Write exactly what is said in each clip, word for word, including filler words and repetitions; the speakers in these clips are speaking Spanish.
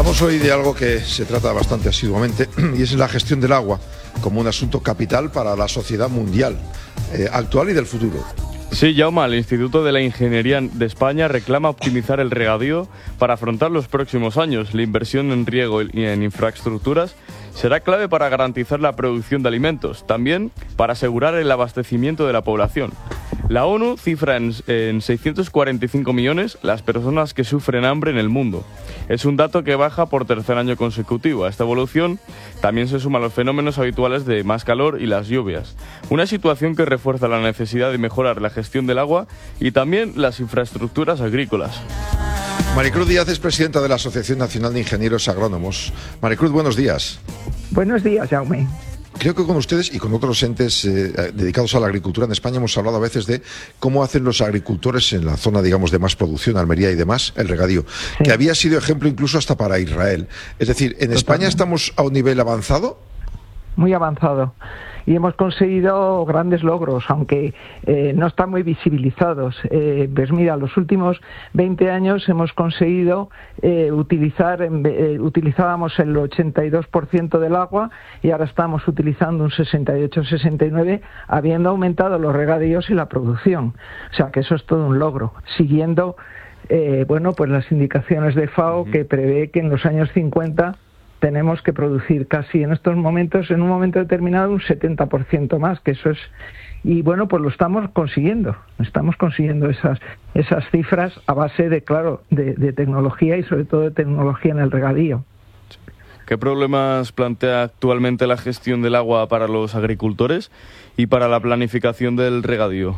Hablamos hoy de algo que se trata bastante asiduamente y es la gestión del agua como un asunto capital para la sociedad mundial, eh, actual y del futuro. Sí, Jaume, el Instituto de la Ingeniería de España reclama optimizar el regadío para afrontar los próximos años. La inversión en riego y en infraestructuras será clave para garantizar la producción de alimentos, también para asegurar el abastecimiento de la población. La ONU cifra en, en seiscientos cuarenta y cinco millones las personas que sufren hambre en el mundo. Es un dato que baja por tercer año consecutivo. A esta evolución también se suman los fenómenos habituales de más calor y las lluvias. Una situación que refuerza la necesidad de mejorar la gestión del agua y también las infraestructuras agrícolas. Maricruz Díaz es presidenta de la Asociación Nacional de Ingenieros Agrónomos. Maricruz, buenos días. Buenos días, Jaume. Creo que con ustedes y con otros entes eh, dedicados a la agricultura en España hemos hablado a veces de cómo hacen los agricultores en la zona, digamos, de más producción, Almería y demás, el regadío, sí, que había sido ejemplo incluso hasta para Israel. Es decir, ¿en Totalmente. España estamos a un nivel avanzado? Muy avanzado. Y hemos conseguido grandes logros, aunque eh, no están muy visibilizados. Eh, pues mira, los últimos veinte años hemos conseguido eh, utilizar, eh, utilizábamos el ochenta y dos por ciento del agua y ahora estamos utilizando un sesenta y ocho a sesenta y nueve, habiendo aumentado los regadíos y la producción. O sea que eso es todo un logro, siguiendo eh, bueno, pues las indicaciones de F A O, uh-huh, que prevé que en los años cincuenta tenemos que producir casi en estos momentos, en un momento determinado, un setenta por ciento más, que eso es... Y bueno, pues lo estamos consiguiendo, estamos consiguiendo esas esas cifras a base de, claro, de, de tecnología y sobre todo de tecnología en el regadío. ¿Qué problemas plantea actualmente la gestión del agua para los agricultores y para la planificación del regadío?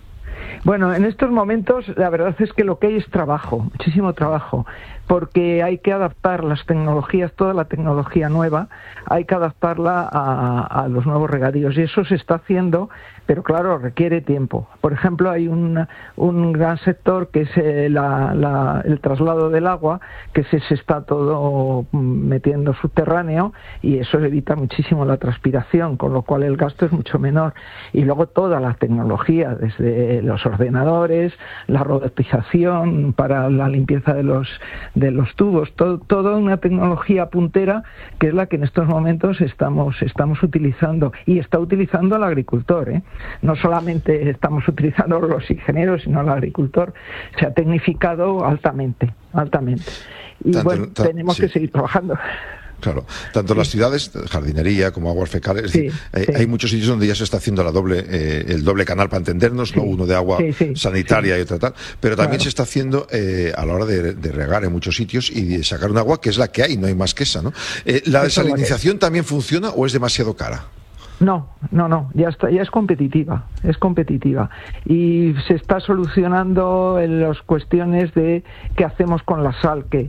Bueno, en estos momentos la verdad es que lo que hay es trabajo, muchísimo trabajo, porque hay que adaptar las tecnologías, toda la tecnología nueva, hay que adaptarla a, a los nuevos regadíos y eso se está haciendo, pero claro, requiere tiempo. Por ejemplo, hay un, un gran sector que es eh, la, la, el traslado del agua, que se, se está todo metiendo subterráneo y eso evita muchísimo la transpiración, con lo cual el gasto es mucho menor. Y luego toda la tecnología, desde los ordenadores, la robotización para la limpieza de los de los tubos, todo, toda una tecnología puntera que es la que en estos momentos estamos estamos utilizando y está utilizando el agricultor, ¿eh? No solamente estamos utilizando los ingenieros, sino el agricultor. Se ha tecnificado altamente, altamente. Y tanto, bueno, ta, tenemos sí. que seguir trabajando. Claro, tanto en las ciudades, jardinería como aguas fecales, sí, es decir, sí. Hay, hay muchos sitios donde ya se está haciendo la doble, eh, el doble canal para entendernos, sí. ¿no? Uno de agua sí, sí, sanitaria sí. y otro tal, pero también claro. se está haciendo eh, a la hora de, de regar en muchos sitios y de sacar un agua que es la que hay, no hay más que esa, ¿no? Eh, ¿La desalinización también funciona o es demasiado cara? No, no, no, ya está, ya es competitiva, es competitiva y se está solucionando en las cuestiones de qué hacemos con la sal que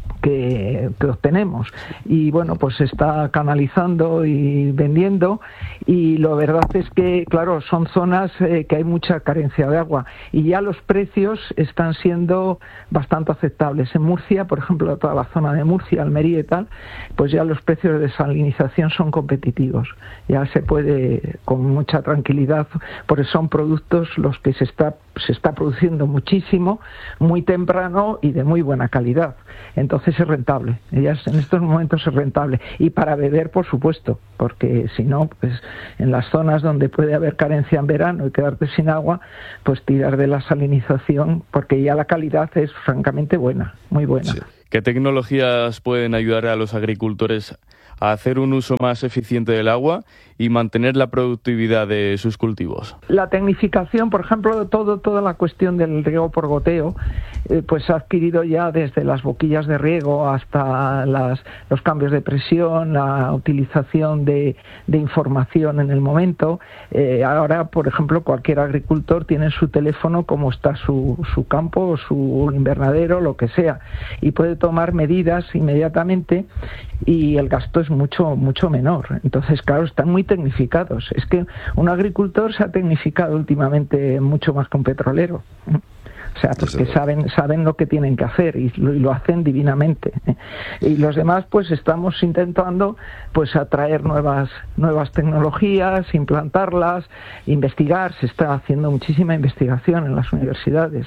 Que, que obtenemos y bueno, pues se está canalizando y vendiendo y la verdad es que claro, son zonas eh, que hay mucha carencia de agua y ya los precios están siendo bastante aceptables. En Murcia, por ejemplo, toda la zona de Murcia, Almería y tal, pues ya los precios de desalinización son competitivos, ya se puede con mucha tranquilidad, porque son productos los que se está se está produciendo muchísimo, muy temprano y de muy buena calidad. Entonces es rentable, ya en estos momentos es rentable. Y para beber, por supuesto, porque si no, pues en las zonas donde puede haber carencia en verano y quedarte sin agua, pues tirar de la salinización, porque ya la calidad es francamente buena, muy buena. Sí. ¿Qué tecnologías pueden ayudar a los agricultores a hacer un uso más eficiente del agua y mantener la productividad de sus cultivos? La tecnificación, por ejemplo, todo, toda la cuestión del riego por goteo, eh, pues ha adquirido ya desde las boquillas de riego hasta las, los cambios de presión, la utilización de, de información en el momento. Eh, ahora, por ejemplo, cualquier agricultor tiene en su teléfono cómo está su, su campo, su invernadero, lo que sea, y puede tomar medidas inmediatamente y el gasto es mucho mucho menor. Entonces, claro, están muy tecnificados. Es que un agricultor se ha tecnificado últimamente mucho más que un petrolero. o sea, porque saben saben lo que tienen que hacer y lo, y lo hacen divinamente. Y los demás, pues estamos intentando pues atraer nuevas nuevas tecnologías, implantarlas, investigar. Se está haciendo muchísima investigación en las universidades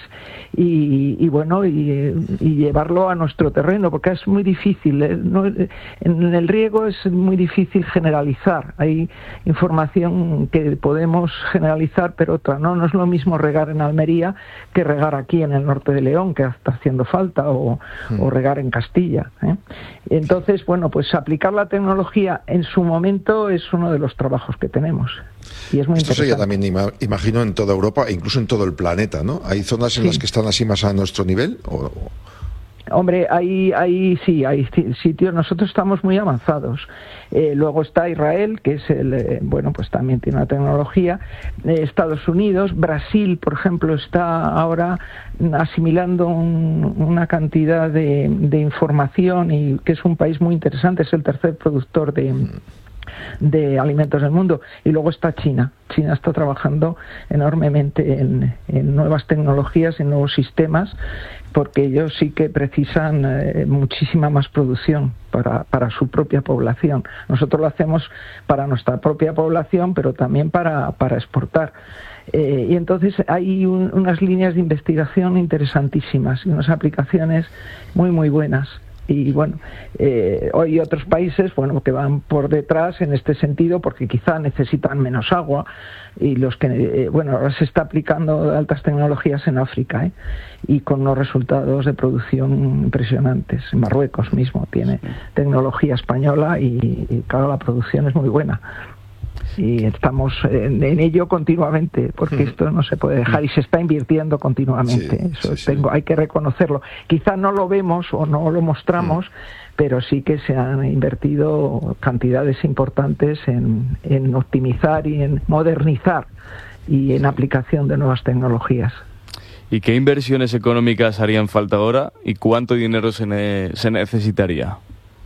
y, y bueno, y, y llevarlo a nuestro terreno, porque es muy difícil, ¿eh? No, en el riego es muy difícil generalizar. Hay información que podemos generalizar, pero otra no. No es lo mismo regar en Almería que regar aquí en el norte de León, que está haciendo falta, o, mm. o regar en Castilla, ¿eh? Entonces, bueno, pues aplicar la tecnología en su momento es uno de los trabajos que tenemos. Y es muy Esto interesante. sería también, imagino, en toda Europa e incluso en todo el planeta, ¿no? ¿Hay zonas en sí. las que están así más a nuestro nivel? ¿O...? Hombre, ahí, ahí sí, hay sitios, nosotros estamos muy avanzados. Eh, luego está Israel, que es el, eh, bueno, pues también tiene una tecnología. Eh, Estados Unidos, Brasil, por ejemplo, está ahora asimilando un, una cantidad de, de información y que es un país muy interesante, es el tercer productor de... de alimentos del mundo. Y luego está China. China está trabajando enormemente en, en nuevas tecnologías, en nuevos sistemas, porque ellos sí que precisan eh, muchísima más producción para, para su propia población. Nosotros lo hacemos para nuestra propia población, pero también para, para exportar. Eh, y entonces hay un, unas líneas de investigación interesantísimas y unas aplicaciones muy, muy buenas. Y bueno, eh, hay otros países, bueno, que van por detrás en este sentido porque quizá necesitan menos agua y los que, eh, bueno, ahora se está aplicando altas tecnologías en África, ¿eh? Y con unos resultados de producción impresionantes. En Marruecos mismo tiene tecnología española y, y claro, la producción es muy buena. Y estamos en, en ello continuamente, porque mm. esto no se puede dejar y se está invirtiendo continuamente. Sí, Eso sí, tengo, sí. Hay que reconocerlo. Quizá no lo vemos o no lo mostramos, mm. pero sí que se han invertido cantidades importantes en, en optimizar y en modernizar y en aplicación de nuevas tecnologías. ¿Y qué inversiones económicas harían falta ahora y cuánto dinero se, ne- se necesitaría?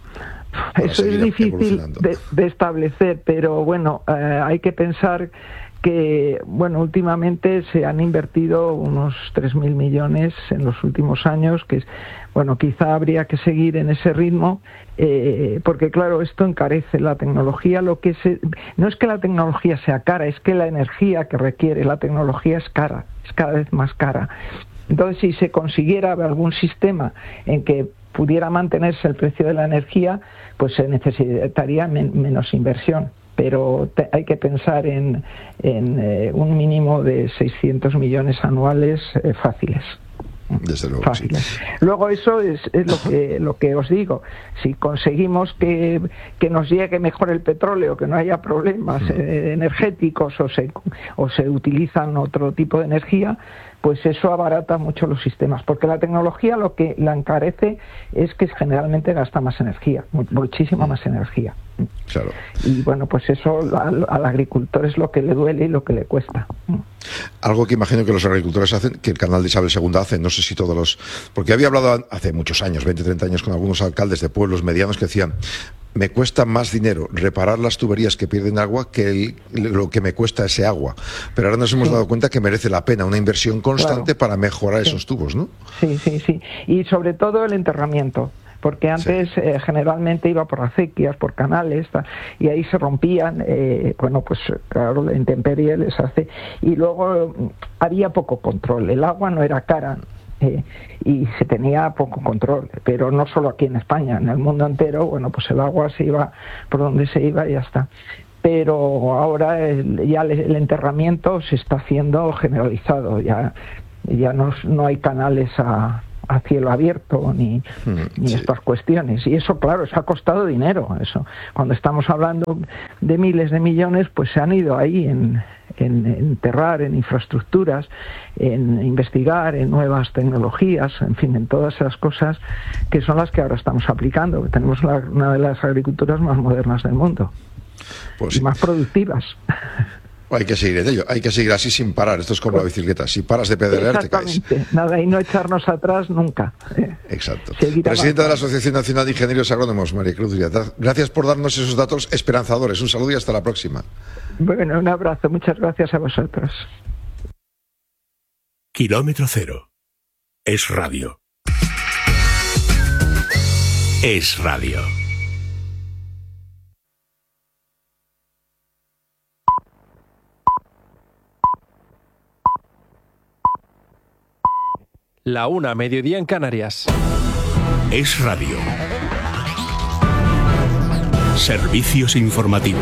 Eso es difícil de, de establecer, pero bueno, eh, hay que pensar que, bueno, últimamente se han invertido unos tres mil millones en los últimos años, que es, bueno, quizá habría que seguir en ese ritmo, eh, porque claro, esto encarece la tecnología. Lo que se, no es que la tecnología sea cara, es que la energía que requiere la tecnología es cara, es cada vez más cara. Entonces, si se consiguiera algún sistema en que pudiera mantenerse el precio de la energía, pues se necesitaría men- menos inversión. Pero te, hay que pensar en, en eh, un mínimo de seiscientos millones anuales eh, fáciles. Desde luego, fáciles. Sí. Luego eso es, es lo que lo que os digo. Si conseguimos que, que nos llegue mejor el petróleo, que no haya problemas eh, energéticos o se, o se utilizan otro tipo de energía, pues eso abarata mucho los sistemas, porque la tecnología lo que la encarece es que generalmente gasta más energía, muchísima más energía. Claro. Y bueno, pues eso al, al agricultor es lo que le duele y lo que le cuesta. Algo que imagino que los agricultores hacen, que el canal de Isabel segunda hace, no sé si todos los... Porque había hablado hace muchos años, veinte, treinta años, con algunos alcaldes de pueblos medianos que decían: me cuesta más dinero reparar las tuberías que pierden agua que el, lo que me cuesta ese agua. Pero ahora nos hemos sí. dado cuenta que merece la pena una inversión constante claro. para mejorar sí. esos tubos, ¿no? Sí, sí, sí. Y sobre todo el enterramiento. Porque antes sí. eh, generalmente iba por acequias, por canales, y ahí se rompían, eh, bueno, pues claro, la intemperie les hace... Y luego eh, había poco control, el agua no era cara, eh, y se tenía poco control, pero no solo aquí en España, en el mundo entero, bueno, pues el agua se iba por donde se iba y ya está. Pero ahora el, ya el enterramiento se está haciendo generalizado, ya, ya no, no hay canales a... a cielo abierto ni, mm, ni sí. estas cuestiones, y eso claro, eso ha costado dinero. Eso, cuando estamos hablando de miles de millones, pues se han ido ahí en, en, en enterrar en infraestructuras, en investigar en nuevas tecnologías, en fin, en todas esas cosas que son las que ahora estamos aplicando. Tenemos la, una de las agriculturas más modernas del mundo, pues sí. y más productivas. Hay que seguir en ello, hay que seguir así sin parar. Esto es como la bicicleta, si paras de pedalear te caes. Nada, y no echarnos atrás nunca. Exacto. Presidenta de la Asociación Nacional de Ingenieros Agrónomos, María Cruz Díaz, gracias por darnos esos datos esperanzadores. Un saludo y hasta la próxima. Bueno, un abrazo, muchas gracias a vosotros. Kilómetro Cero, Es radio. Es radio. La una, mediodía en Canarias. Es radio. Servicios informativos.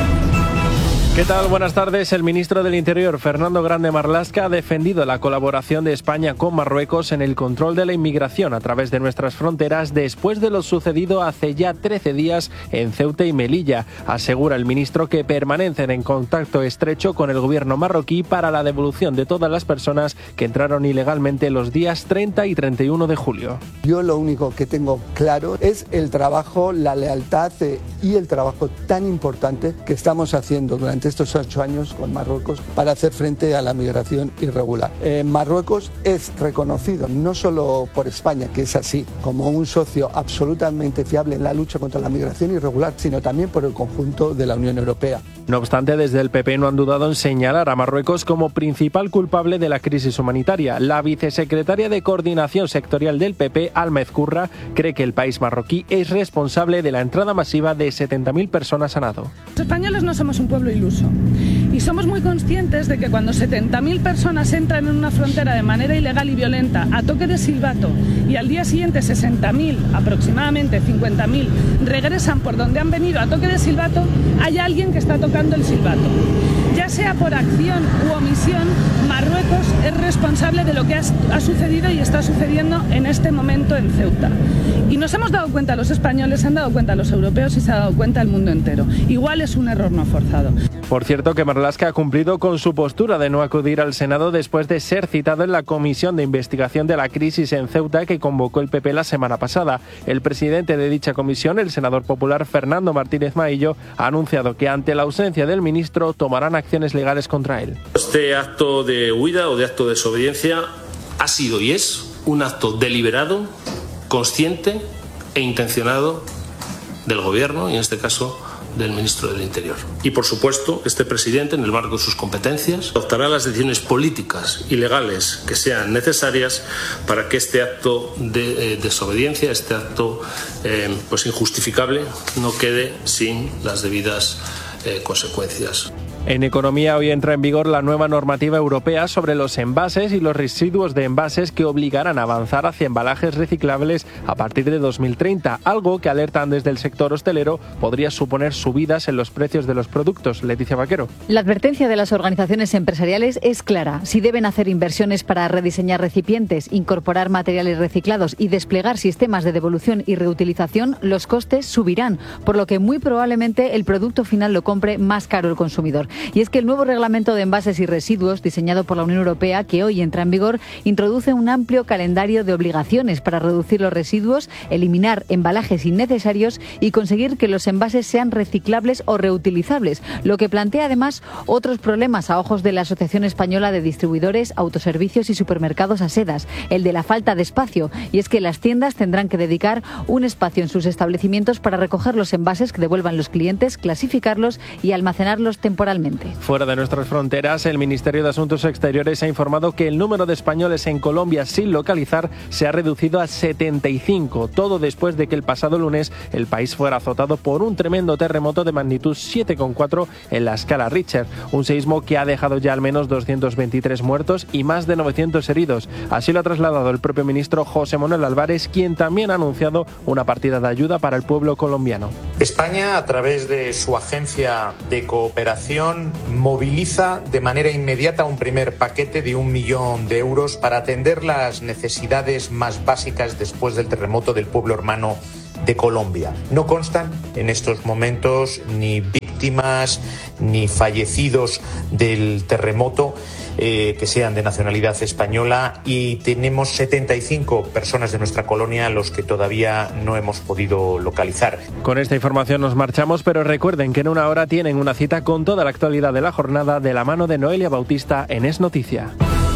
¿Qué tal? Buenas tardes. El ministro del Interior, Fernando Grande Marlaska, ha defendido la colaboración de España con Marruecos en el control de la inmigración a través de nuestras fronteras después de lo sucedido hace ya trece días en Ceuta y Melilla. Asegura el ministro que permanecen en contacto estrecho con el gobierno marroquí para la devolución de todas las personas que entraron ilegalmente los días treinta y treinta y uno de julio. Yo lo único que tengo claro es el trabajo, la lealtad y el trabajo tan importante que estamos haciendo durante estos ocho años con Marruecos para hacer frente a la migración irregular. Eh, Marruecos es reconocido no solo por España, que es así, como un socio absolutamente fiable en la lucha contra la migración irregular, sino también por el conjunto de la Unión Europea. No obstante, desde el P P no han dudado en señalar a Marruecos como principal culpable de la crisis humanitaria. La vicesecretaria de Coordinación Sectorial del P P, Alma Ezcurra, cree que el país marroquí es responsable de la entrada masiva de setenta mil personas a nado. Los españoles no somos un pueblo iluso y somos muy conscientes de que cuando setenta mil personas entran en una frontera de manera ilegal y violenta a toque de silbato y al día siguiente sesenta mil, aproximadamente cincuenta mil, regresan por donde han venido a toque de silbato, hay alguien que está tocando el silbato. Ya sea por acción u omisión, Marruecos es responsable de lo que ha, ha sucedido y está sucediendo en este momento en Ceuta. Y nos hemos dado cuenta los españoles, se han dado cuenta los europeos y se ha dado cuenta el mundo entero. Igual es un error no forzado. Por cierto, que Marlaska ha cumplido con su postura de no acudir al Senado después de ser citado en la Comisión de Investigación de la Crisis en Ceuta que convocó el P P la semana pasada. El presidente de dicha comisión, el senador popular Fernando Martínez Maillo, ha anunciado que ante la ausencia del ministro tomarán acciones legales contra él. Este acto de huida o de acto de desobediencia ha sido y es un acto deliberado, consciente e intencionado del Gobierno y en este caso del ministro del Interior. Y por supuesto, este presidente, en el marco de sus competencias, adoptará las decisiones políticas y legales que sean necesarias para que este acto de eh, desobediencia, este acto eh, pues injustificable, no quede sin las debidas eh, consecuencias. En economía, hoy entra en vigor la nueva normativa europea sobre los envases y los residuos de envases que obligarán a avanzar hacia embalajes reciclables a partir de dos mil treinta, algo que alertan desde el sector hostelero podría suponer subidas en los precios de los productos. Leticia Vaquero. La advertencia de las organizaciones empresariales es clara. Si deben hacer inversiones para rediseñar recipientes, incorporar materiales reciclados y desplegar sistemas de devolución y reutilización, los costes subirán, por lo que muy probablemente el producto final lo compre más caro el consumidor. Y es que el nuevo reglamento de envases y residuos, diseñado por la Unión Europea, que hoy entra en vigor, introduce un amplio calendario de obligaciones para reducir los residuos, eliminar embalajes innecesarios y conseguir que los envases sean reciclables o reutilizables, lo que plantea además otros problemas a ojos de la Asociación Española de Distribuidores, Autoservicios y Supermercados ASEDAS, el de la falta de espacio, y es que las tiendas tendrán que dedicar un espacio en sus establecimientos para recoger los envases que devuelvan los clientes, clasificarlos y almacenarlos temporalmente. Fuera de nuestras fronteras, el Ministerio de Asuntos Exteriores ha informado que el número de españoles en Colombia sin localizar se ha reducido a setenta y cinco, todo después de que el pasado lunes el país fuera azotado por un tremendo terremoto de magnitud siete coma cuatro en la escala Richter, un seísmo que ha dejado ya al menos doscientos veintitrés muertos y más de novecientos heridos. Así lo ha trasladado el propio ministro José Manuel Álvarez, quien también ha anunciado una partida de ayuda para el pueblo colombiano. España, a través de su agencia de cooperación, moviliza de manera inmediata un primer paquete de un millón de euros para atender las necesidades más básicas después del terremoto del pueblo hermano de Colombia. No constan en estos momentos ni víctimas ni fallecidos del terremoto eh, que sean de nacionalidad española, y tenemos setenta y cinco personas de nuestra colonia a los que todavía no hemos podido localizar. Con esta información nos marchamos, pero recuerden que en una hora tienen una cita con toda la actualidad de la jornada de la mano de Noelia Bautista en Es Noticia.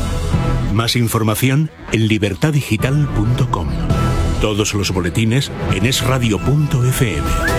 Más información en libertad digital punto com. Todos los boletines en es radio punto efe eme.